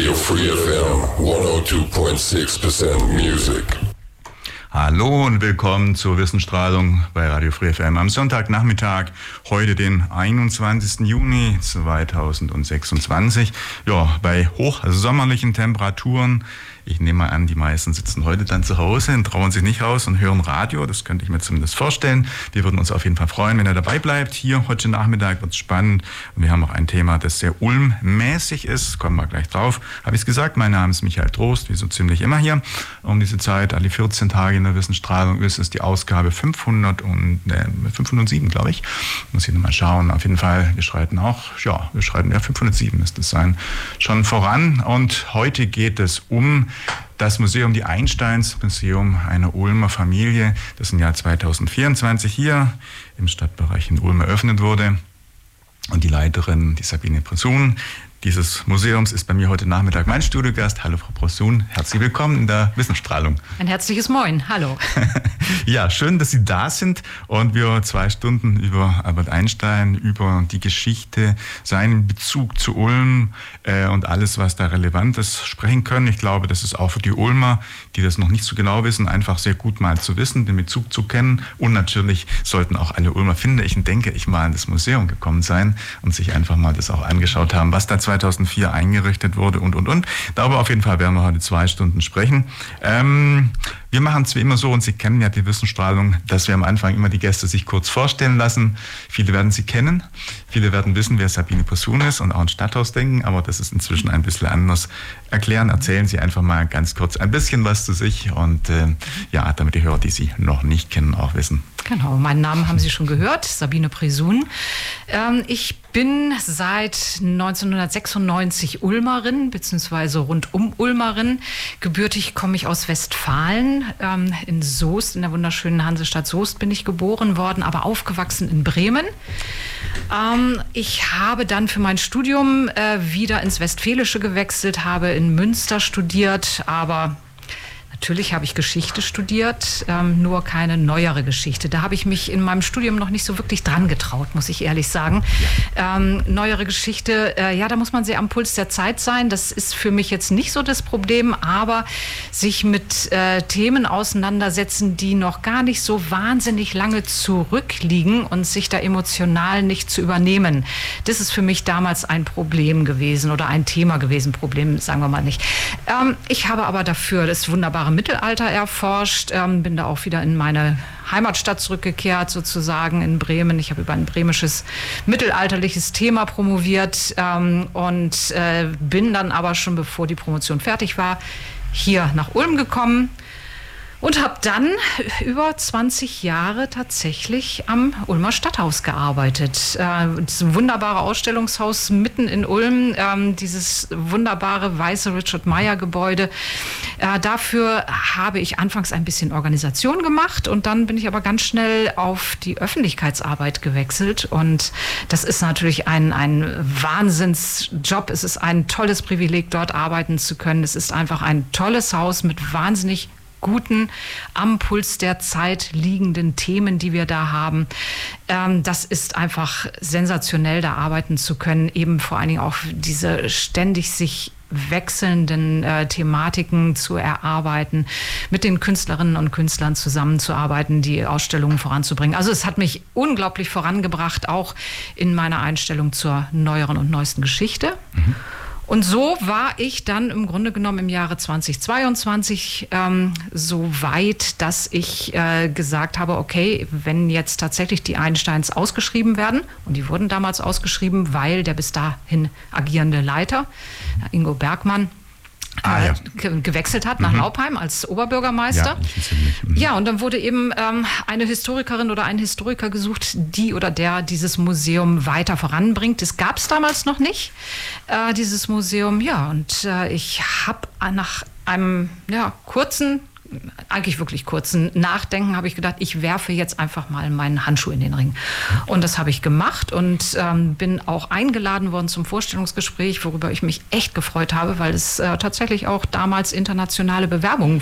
Radio Free FM 102.6% Music. Hallo und willkommen zur Wissensstrahlung bei Radio Free FM am Sonntagnachmittag, heute den 21. Juni 2026. Ja, bei hochsommerlichen Temperaturen. Ich nehme mal an, die meisten sitzen heute dann zu Hause und trauen sich nicht raus und hören Radio. Das könnte ich mir zumindest vorstellen. Wir würden uns auf jeden Fall freuen, wenn ihr dabei bleibt. Hier heute Nachmittag wird es spannend. Und wir haben auch ein Thema, das sehr ulmmäßig ist. Kommen wir gleich drauf. Habe ich es gesagt? Mein Name ist Michael Trost, wie so ziemlich immer hier. Um diese Zeit, alle 14 Tage in der Wissensstrahlung ist es die Ausgabe 507, glaube ich. Muss ich nochmal schauen. Auf jeden Fall, wir schreiten 507 müsste es sein, schon voran. Und heute geht es um das Museum, die Einsteins-Museum einer Ulmer Familie, das im Jahr 2024 hier im Stadtbereich in Ulm eröffnet wurde. Und die Leiterin, die Sabine Pressun, dieses Museums ist bei mir heute Nachmittag mein Studiogast. Hallo Frau Pressun, herzlich willkommen in der Wissensstrahlung. Ein herzliches Moin, hallo. Ja, schön, dass Sie da sind und wir 2 Stunden über Albert Einstein, über die Geschichte, seinen Bezug zu Ulm und alles, was da relevant ist, sprechen können. Ich glaube, das ist auch für die Ulmer, die das noch nicht so genau wissen, einfach sehr gut mal zu wissen, den Bezug zu kennen. Und natürlich sollten auch alle Ulmer, finde ich und denke ich, mal in das Museum gekommen sein und sich einfach mal das auch angeschaut haben, was da 2004 eingerichtet wurde und. Darüber auf jeden Fall werden wir heute 2 Stunden sprechen. Wir machen es wie immer so, und Sie kennen ja die Wissensstrahlung, dass wir am Anfang immer die Gäste sich kurz vorstellen lassen. Viele werden sie kennen, viele werden wissen, wer Sabine Pressun ist und auch an Stadthaus denken, aber das ist inzwischen ein bisschen anders. Erzählen Sie einfach mal ganz kurz ein bisschen was zu sich und damit die Hörer, die Sie noch nicht kennen, auch wissen. Genau, meinen Namen haben Sie schon gehört, Sabine Pressun. Ich bin seit 1996 Ulmerin, beziehungsweise rundum Ulmerin. Gebürtig komme ich aus Westfalen, in Soest, in der wunderschönen Hansestadt Soest bin ich geboren worden, aber aufgewachsen in Bremen. Ich habe dann für mein Studium wieder ins Westfälische gewechselt, habe in Münster studiert, aber natürlich habe ich Geschichte studiert, nur keine neuere Geschichte. Da habe ich mich in meinem Studium noch nicht so wirklich dran getraut, muss ich ehrlich sagen. Ja. Neuere Geschichte, da muss man sehr am Puls der Zeit sein. Das ist für mich jetzt nicht so das Problem, aber sich mit Themen auseinandersetzen, die noch gar nicht so wahnsinnig lange zurückliegen und sich da emotional nicht zu übernehmen. Das ist für mich damals ein Problem gewesen oder ein Thema gewesen. Problem sagen wir mal nicht. Ich habe aber dafür das wunderbare Mittelalter erforscht, bin da auch wieder in meine Heimatstadt zurückgekehrt, sozusagen in Bremen. Ich habe über ein bremisches mittelalterliches Thema promoviert und bin dann aber schon, bevor die Promotion fertig war, hier nach Ulm gekommen. Und habe dann über 20 Jahre tatsächlich am Ulmer Stadthaus gearbeitet. Das wunderbare Ausstellungshaus mitten in Ulm, dieses wunderbare weiße Richard-Meyer-Gebäude. Dafür habe ich anfangs ein bisschen Organisation gemacht und dann bin ich aber ganz schnell auf die Öffentlichkeitsarbeit gewechselt. Und das ist natürlich ein Wahnsinnsjob. Es ist ein tolles Privileg, dort arbeiten zu können. Es ist einfach ein tolles Haus mit wahnsinnig guten, am Puls der Zeit liegenden Themen, die wir da haben. Das ist einfach sensationell, da arbeiten zu können, eben vor allen Dingen auch diese ständig sich wechselnden Thematiken zu erarbeiten, mit den Künstlerinnen und Künstlern zusammenzuarbeiten, die Ausstellungen voranzubringen. Also es hat mich unglaublich vorangebracht, auch in meiner Einstellung zur neueren und neuesten Geschichte. Mhm. Und so war ich dann im Grunde genommen im Jahre 2022 so weit, dass ich gesagt habe, okay, wenn jetzt tatsächlich die Einsteins ausgeschrieben werden, und die wurden damals ausgeschrieben, weil der bis dahin agierende Leiter, Ingo Bergmann, gewechselt hat nach Laupheim als Oberbürgermeister. Ja, und dann wurde eben eine Historikerin oder ein Historiker gesucht, die oder der dieses Museum weiter voranbringt. Das gab es damals noch nicht, dieses Museum. Ja, und ich habe nach einem kurzen, eigentlich wirklich kurzen Nachdenken habe ich gedacht, ich werfe jetzt einfach mal meinen Handschuh in den Ring. Und das habe ich gemacht und bin auch eingeladen worden zum Vorstellungsgespräch, worüber ich mich echt gefreut habe, weil es tatsächlich auch damals internationale Bewerbungen